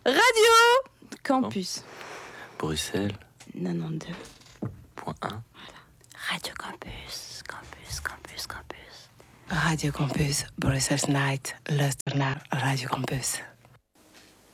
Radio Campus. Bruxelles 92.1. .1. Radio Campus, Campus, Campus, Campus. Radio Campus, Brussels Night, luister naar Radio Campus.